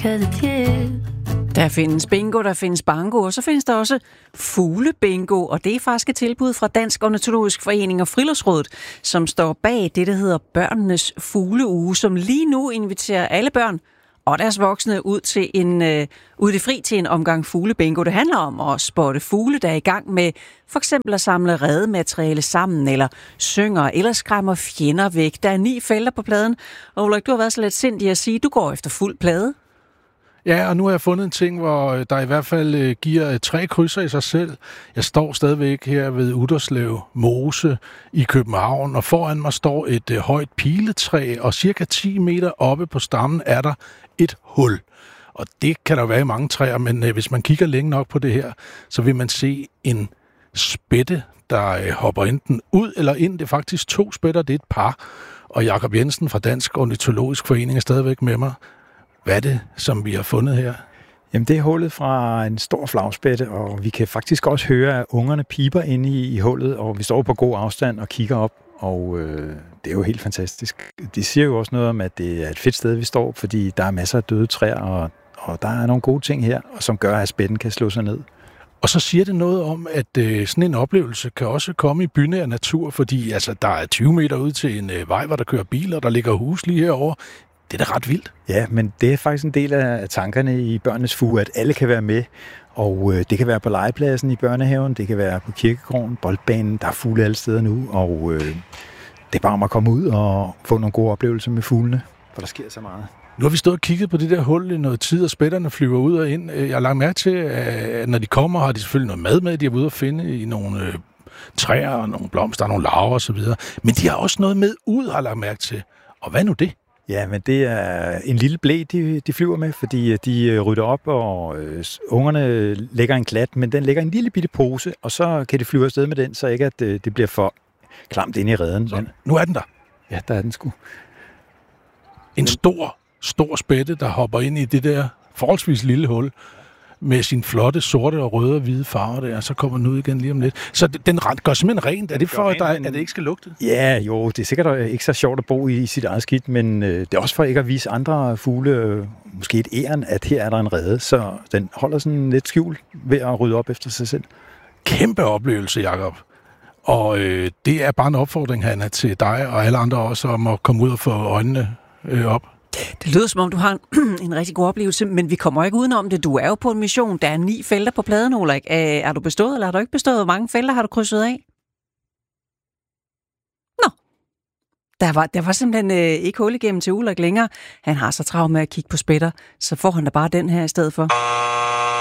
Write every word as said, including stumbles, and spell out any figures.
kadet. Der findes bingo, der findes bango, og så findes der også fuglebingo, og det er faktisk et tilbud fra Dansk Ornitologisk Forening og Friluftsrådet, som står bag det, der hedder Børnenes Fugleuge, som lige nu inviterer alle børn og deres voksne ud til en øh, ud i fri til en omgang fuglebingo. Det handler om at spotte fugle, der er i gang med for eksempel at samle redemateriale sammen, eller synger, eller skræmmer fjender væk. Der er ni felter på pladen, og Ulrik, du har været så lidt sindig at sige, at du går efter fuld plade. Ja, og nu har jeg fundet en ting, hvor der i hvert fald giver tre krydser i sig selv. Jeg står stadigvæk her ved Utterslev Mose i København, og foran mig står et øh, højt piletræ, og cirka ti meter oppe på stammen er der et hul. Og det kan der være i mange træer, men øh, hvis man kigger længe nok på det her, så vil man se en spætte, der øh, hopper enten ud eller ind. Det er faktisk to spætter, det er et par. Og Jakob Jensen fra Dansk Ornitologisk Forening er stadigvæk med mig. Hvad er det, som vi har fundet her? Jamen, det er hullet fra en stor flagspætte, og vi kan faktisk også høre, at ungerne piber inde i, i hullet, og vi står på god afstand og kigger op, og øh, det er jo helt fantastisk. Det siger jo også noget om, at det er et fedt sted, vi står, fordi der er masser af døde træer, og, og der er nogle gode ting her, som gør, at spætten kan slå sig ned. Og så siger det noget om, at øh, sådan en oplevelse kan også komme i bynær natur, fordi altså, der er tyve meter ud til en øh, vej, hvor der kører biler, der ligger hus lige herovre. Det er da ret vildt. Ja, men det er faktisk en del af tankerne i Børnenes Fuge, at alle kan være med. Og øh, det kan være på legepladsen i børnehaven, det kan være på kirkegården, boldbanen, der er fugle alle steder nu. Og øh, det er bare om at komme ud og få nogle gode oplevelser med fuglene, for der sker så meget. Nu har vi stået og kigget på det der hul i noget tid, og spætterne flyver ud og ind. Jeg har lagt mærke til, at når de kommer, har de selvfølgelig noget mad med, de er ude at finde i nogle øh, træer og nogle blomster, nogle larver osv. Men de har også noget med ud, har jeg lagt mærke til. Og hvad nu det? Ja, men det er en lille blæ, de, de flyver med, fordi de rydder op, og øh, ungerne lægger en klat, men den lægger en lille bitte pose, og så kan de flyve afsted med den, så ikke at øh, det bliver for klamt inde i reden. Så, nu er den der. Ja, der er den sgu. En stor, stor spætte, der hopper ind i det der forholdsvis lille hul, med sin flotte sorte og røde og hvide farver der, så kommer den ud igen lige om lidt. Så den gør simpelthen rent. Er det for, at, der, at det ikke skal lugte? Ja, jo, det er sikkert ikke så sjovt at bo i sit eget skidt, men øh, det er også for ikke at vise andre fugle, øh, måske et æren, at her er der en rede, så den holder sådan lidt skjul ved at rydde op efter sig selv. Kæmpe oplevelse, Jakob. Og øh, det er bare en opfordring, Hanna, til dig og alle andre også, om at komme ud og få øjnene øh, op. Det lyder som om, du har en, en rigtig god oplevelse, men vi kommer ikke udenom det. Du er jo på en mission. Der er ni felter på pladen, Ulrik. Er du bestået, eller har du ikke bestået? Hvor mange felter har du krydset af? Nå. Der var, der var simpelthen øh, ikke hul igennem til Ulrik længere. Han har så travlt med at kigge på spætter, så får han da bare den her i stedet for.